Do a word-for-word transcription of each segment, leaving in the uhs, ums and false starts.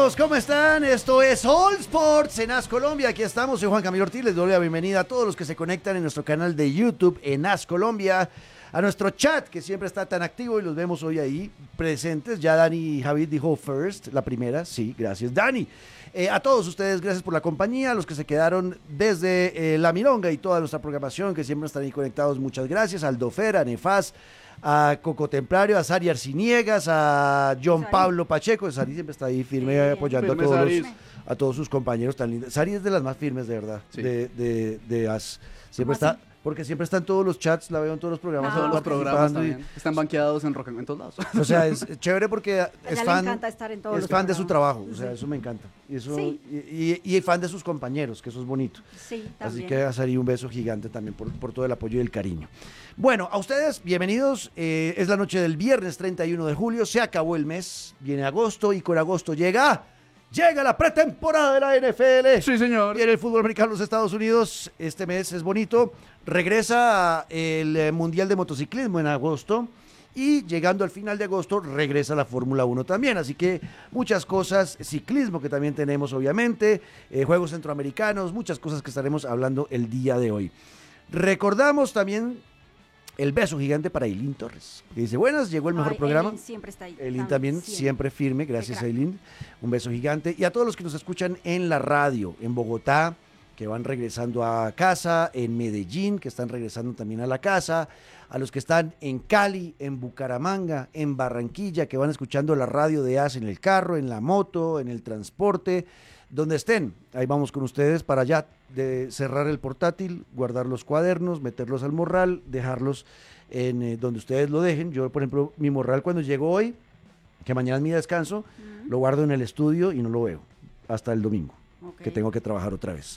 amigos, ¿cómo están? Esto es All Sports en As Colombia. Aquí estamos, soy Juan Camilo Ortiz. Les doy la bienvenida a todos los que se conectan en nuestro canal de YouTube en As Colombia, a nuestro chat que siempre está tan activo y los vemos hoy ahí presentes. Ya Dani Javid dijo first, la primera. Sí, gracias, Dani. Eh, a todos ustedes, gracias por la compañía, a los que se quedaron desde eh, La Milonga y toda nuestra programación, que siempre están ahí conectados, muchas gracias. Aldo Fer, a Nefaz, a Coco Templario, a Sari Arciniegas, a John Sari. Pablo Pacheco. Sari siempre está ahí firme, sí, apoyando firme a, todos los, a todos sus compañeros tan lindos. Sari es de las más firmes, de verdad, sí. de, de, de As. Siempre está... Porque siempre están todos los chats, la veo en todos los programas. No. Todos los programas también. Y... Están banqueados en Rock en todos lados. O sea, es chévere porque es fan, estar en todos es los fan de su trabajo. O sí. sea, eso me encanta. Y, eso, sí. y, y, y fan de sus compañeros, que eso es bonito. Sí, así que a Sari un beso gigante también por, por todo el apoyo y el cariño. Bueno, a ustedes, bienvenidos. Eh, es la noche del viernes treinta y uno de julio. Se acabó el mes. Viene agosto y con agosto llega... Llega la pretemporada de la N F L. Sí, señor. Viene el fútbol americano de los Estados Unidos. Este mes es bonito. Regresa el Mundial de Motociclismo en agosto. Y llegando al final de agosto, regresa la Fórmula uno también. Así que muchas cosas. Ciclismo que también tenemos, obviamente. Eh, Juegos centroamericanos. Muchas cosas que estaremos hablando el día de hoy. Recordamos también... el beso gigante para Eileen Torres, que dice, buenas, llegó el mejor Ay, programa. Eileen siempre está ahí. Eileen también, siempre, siempre firme, gracias Eileen. Un beso gigante. Y a todos los que nos escuchan en la radio, en Bogotá, que van regresando a casa, en Medellín, que están regresando también a la casa, a los que están en Cali, en Bucaramanga, en Barranquilla, que van escuchando la radio de As en el carro, en la moto, en el transporte, donde estén. Ahí vamos con ustedes para allá de cerrar el portátil, guardar los cuadernos, meterlos al morral, dejarlos en eh, donde ustedes lo dejen. Yo, por ejemplo, mi morral cuando llego hoy, que mañana es mi descanso, uh-huh. lo guardo en el estudio y no lo veo hasta el domingo, okay. que tengo que trabajar otra vez.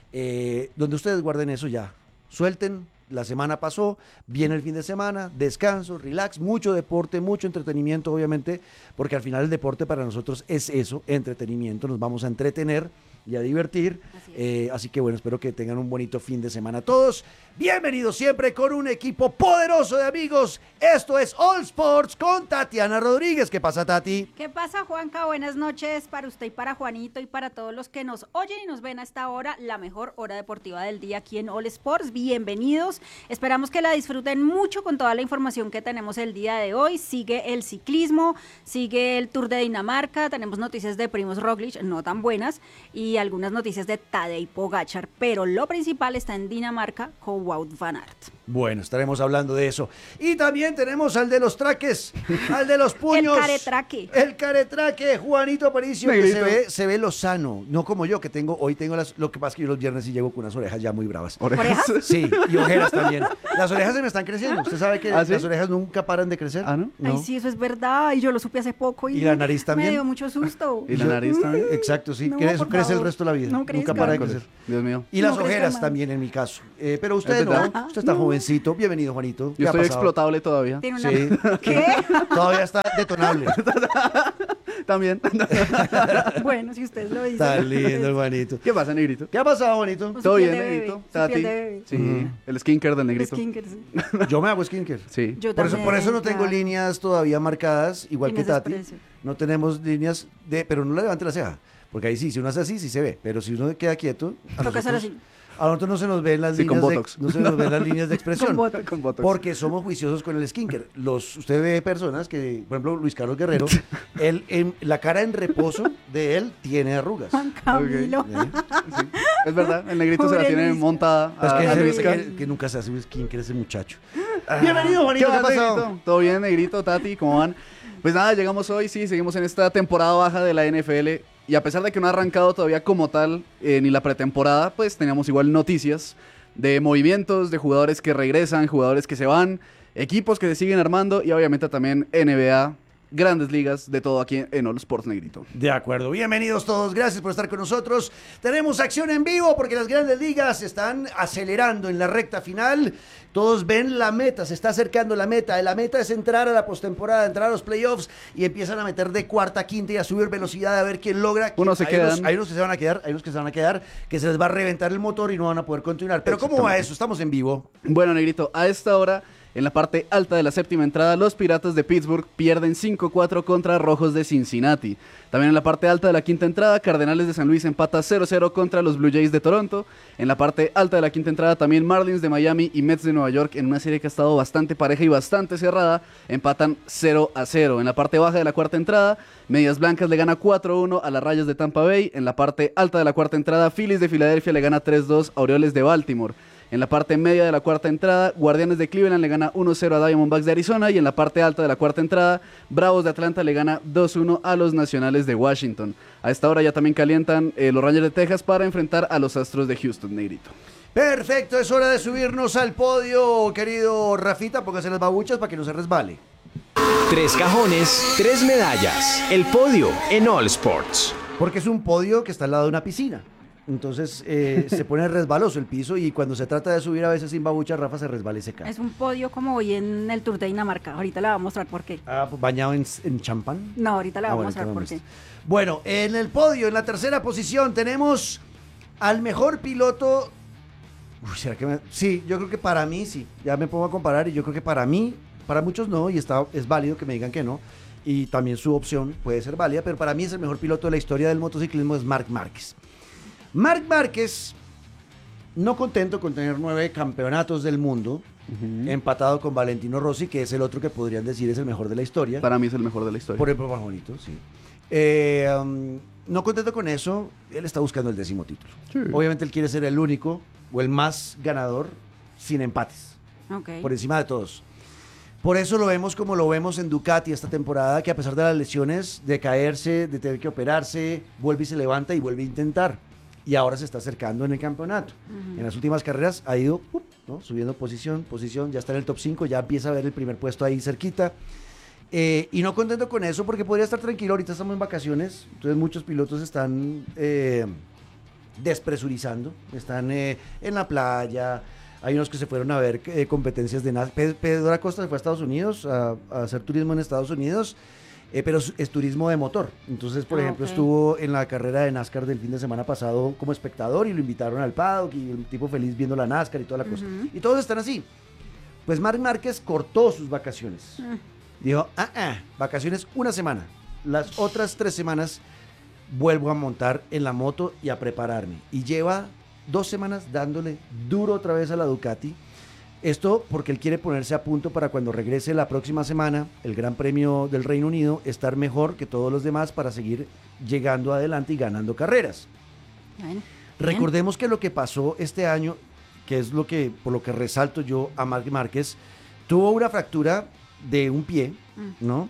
Eh, donde ustedes guarden eso ya, suelten. La semana pasó, viene el fin de semana, descanso, relax, mucho deporte, mucho entretenimiento, obviamente, porque al final el deporte para nosotros es eso, entretenimiento, nos vamos a entretener y a divertir, así, eh, así que bueno, espero que tengan un bonito fin de semana todos. Bienvenidos siempre con un equipo poderoso de amigos. Esto es All Sports con Tatiana Rodríguez. ¿Qué pasa, Tati? ¿Qué pasa, Juanca? Buenas noches para usted y para Juanito y para todos los que nos oyen y nos ven a esta hora, la mejor hora deportiva del día aquí en All Sports. Bienvenidos. Esperamos que la disfruten mucho con toda la información que tenemos el día de hoy. Sigue el ciclismo, sigue el Tour de Dinamarca, tenemos noticias de Primož Roglič, no tan buenas, y algunas noticias de Tadej Pogačar, pero lo principal está en Dinamarca con Wout van Aert. Bueno, estaremos hablando de eso. Y también tenemos al de los traques, al de los puños. El caretraque. El caretraque, Juanito Aparicio, que se ve, se ve lozano. No como yo, que tengo, hoy tengo las, lo que pasa es que yo los viernes sí llego con unas orejas ya muy bravas. ¿Orejas? Sí, y ojeras también. Las orejas se me están creciendo. ¿Usted sabe que ¿Ah, sí? las orejas nunca paran de crecer? ¿Ah, no? no? Ay, sí, eso es verdad. Y yo lo supe hace poco. Y, ¿Y la nariz también? Me dio mucho susto. ¿Y la nariz también? Exacto, sí. No, que eso crece favor. el resto de la vida. No nunca para de crecer. Dios mío. Y las no ojeras también en mi caso. Eh, pero usted no, Ajá. usted está no. jovencito. Bienvenido, Juanito. Yo estoy explotable todavía. ¿Tiene una... Sí. ¿Qué? Todavía está detonable. También. Bueno, si ustedes lo dicen. Está lindo, Juanito. ¿Qué pasa, negrito? ¿Qué ha pasado, Juanito? Todo bien, negrito. Tati. Sí, uh-huh. el skincare del negrito. El skincare, sí. Yo me hago skincare. Sí. Yo por, también, eso, por eso no tengo claro. líneas todavía marcadas, igual Líneas que Tati. de expresión. No tenemos líneas de, pero no le levante la ceja. Porque ahí sí, si uno hace así, sí se ve. Pero si uno queda quieto, a Toca hacer nosotros, así. a nosotros no se nos ven las sí, líneas con de, botox. no se nos ven las líneas de expresión. Con botox. Con botox. Porque somos juiciosos con el skincare. Los, usted ve personas que, por ejemplo, Luis Carlos Guerrero, él, en, la cara en reposo de él tiene arrugas. Juan Camilo. Okay. ¿Sí? Sí. Es verdad, el negrito Pobre se la tiene Luis. montada. Pues a, que, a se, Luisca. que, que nunca se hace un skincare ese muchacho. Ah. Bienvenido, Juanito. ¿Qué, ¿Qué ha pasado? negrito? ¿Todo bien, negrito, Tati? ¿Cómo van? Pues nada, llegamos hoy, sí, seguimos en esta temporada baja de la N F L. Y a pesar de que no ha arrancado todavía como tal eh, ni la pretemporada, pues teníamos igual noticias de movimientos, de jugadores que regresan, jugadores que se van, equipos que se siguen armando y obviamente también N B A, grandes ligas, de todo aquí en All Sports, negrito. De acuerdo, bienvenidos todos, gracias por estar con nosotros. Tenemos acción en vivo porque las grandes ligas están acelerando en la recta final. Todos ven la meta, se está acercando la meta. La meta es entrar a la postemporada, entrar a los playoffs y empiezan a meter de cuarta, quinta y a subir velocidad a ver quién logra. Unos se hay quedan. Unos, hay unos que se van a quedar, hay unos que se van a quedar, que se les va a reventar el motor y no van a poder continuar. Pero ¿cómo va eso? Estamos en vivo. Bueno, negrito, a esta hora En la parte alta de la séptima entrada, los Piratas de Pittsburgh pierden cinco cuatro contra Rojos de Cincinnati. También en la parte alta de la quinta entrada, Cardenales de San Luis empata cero cero contra los Blue Jays de Toronto. En la parte alta de la quinta entrada, también Marlins de Miami y Mets de Nueva York, en una serie que ha estado bastante pareja y bastante cerrada, empatan cero a cero. En la parte baja de la cuarta entrada, Medias Blancas le gana cuatro uno a las Rayas de Tampa Bay. En la parte alta de la cuarta entrada, Phillies de Filadelfia le gana tres dos a Orioles de Baltimore. En la parte media de la cuarta entrada, Guardianes de Cleveland le gana uno cero a Diamondbacks de Arizona. Y en la parte alta de la cuarta entrada, Bravos de Atlanta le gana dos uno a los Nacionales de Washington. A esta hora ya también calientan eh, los Rangers de Texas para enfrentar a los Astros de Houston, Negrito. Perfecto, es hora de subirnos al podio, querido Rafita, póngase las babuchas para que no se resbale. Tres cajones, tres medallas. El podio en All Sports. Porque es un podio que está al lado de una piscina. Entonces eh, se pone resbaloso el piso y cuando se trata de subir a veces sin babucha, Rafa se resbala y se cae. Es un podio como hoy en el Tour de Dinamarca. Ahorita le voy a mostrar por qué. Ah, pues, ¿bañado en, en champán? No, ahorita le Ah, voy a bueno, mostrar por entonces qué. Bueno, en el podio, en la tercera posición, tenemos al mejor piloto. Uy, ¿será que me... Sí, yo creo que para mí sí. Ya me pongo a comparar y yo creo que para mí, para muchos no, y está, es válido que me digan que no. Y también su opción puede ser válida, pero para mí es el mejor piloto de la historia del motociclismo, es Marc Márquez. Marc Márquez, no contento con tener nueve campeonatos del mundo, uh-huh. empatado con Valentino Rossi, que es el otro que podrían decir es el mejor de la historia. Para mí es el mejor de la historia. Por ejemplo, más bonito, sí. Eh, um, no contento con eso, él está buscando el décimo título. Sí. Obviamente él quiere ser el único o el más ganador sin empates, okay. por encima de todos. Por eso lo vemos como lo vemos en Ducati esta temporada, que a pesar de las lesiones, de caerse, de tener que operarse, vuelve y se levanta y vuelve a intentar. Y ahora se está acercando en el campeonato. Uh-huh. En las últimas carreras ha ido uh, ¿no? subiendo posición, posición, ya está en el top cinco, ya empieza a ver el primer puesto ahí cerquita. Eh, y no contento con eso porque podría estar tranquilo, ahorita estamos en vacaciones, entonces muchos pilotos están eh, despresurizando, están eh, en la playa, hay unos que se fueron a ver eh, competencias de NASCAR. Pedro Acosta se fue a Estados Unidos a, a hacer turismo en Estados Unidos. Eh, pero es, es turismo de motor. Entonces, por ah, ejemplo, okay. estuvo en la carrera de NASCAR del fin de semana pasado como espectador y lo invitaron al paddock y el tipo feliz viendo la NASCAR y toda la uh-huh. cosa. Y todos están así. Pues Marc Márquez cortó sus vacaciones. Uh-huh. Dijo, ah, ah, vacaciones una semana. Las otras tres semanas vuelvo a montar en la moto y a prepararme. Y lleva dos semanas dándole duro otra vez a la Ducati. Esto porque él quiere ponerse a punto para cuando regrese la próxima semana, el Gran Premio del Reino Unido, estar mejor que todos los demás para seguir llegando adelante y ganando carreras. Bien. Recordemos que lo que pasó este año, que es lo que por lo que resalto yo a Marc Márquez, tuvo una fractura de un pie, ¿no?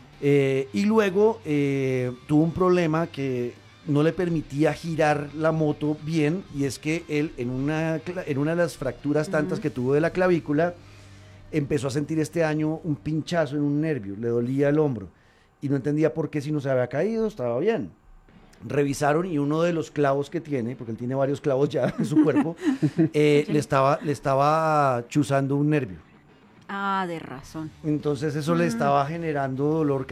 Eh, y luego eh, tuvo un problema que no le permitía girar la moto bien, y es que él en una, en una de las fracturas tantas uh-huh. que tuvo de la clavícula, empezó a sentir este año un pinchazo en un nervio, le dolía el hombro, y no entendía por qué si no se había caído, estaba bien. Revisaron y uno de los clavos que tiene, porque él tiene varios clavos ya en su cuerpo, eh, sí. le, estaba, le estaba chuzando un nervio. Ah, de razón. Entonces eso uh-huh. le estaba generando dolor